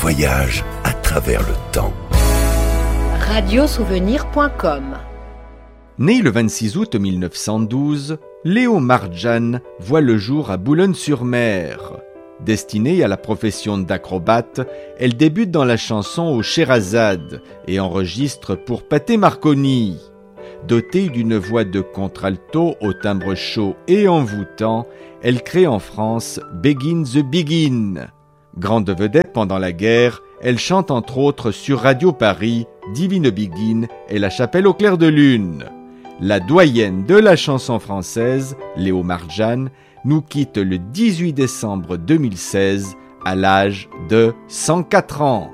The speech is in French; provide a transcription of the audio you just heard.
voyage à travers le temps. Radiosouvenir.com. Né le 26 août 1912, Léo Marjan voit le jour à Boulogne-sur-Mer. Destinée à la profession d'acrobate, elle débute dans la chanson au Sherazade et enregistre pour Pathé Marconi. Dotée d'une voix de contralto au timbre chaud et envoûtant, elle crée en France Begin the Begin. Grande vedette pendant la guerre, elle chante entre autres sur Radio Paris, Divine Begin et La Chapelle au clair de lune. La doyenne de la chanson française, Léo Marjan, nous quitte le 18 décembre 2016 à l'âge de 104 ans.